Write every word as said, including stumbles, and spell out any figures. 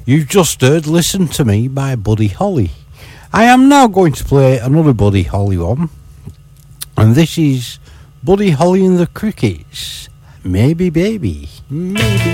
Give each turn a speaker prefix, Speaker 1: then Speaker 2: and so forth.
Speaker 1: You've just heard Listen to Me by Buddy Holly. I am now going to play another Buddy Holly one. And this is Buddy Holly and the Crickets. Maybe Baby. Maybe